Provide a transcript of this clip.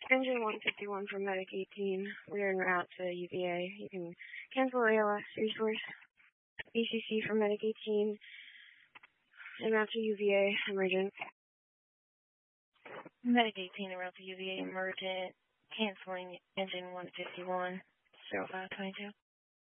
Engine 151 from Medic 18. We're en route to UVA. You can cancel ALS resource. BCC from Medic 18. En route to UVA. Emergent. Medic 18 en route to UVA. Emergent. Canceling engine 151. 0522.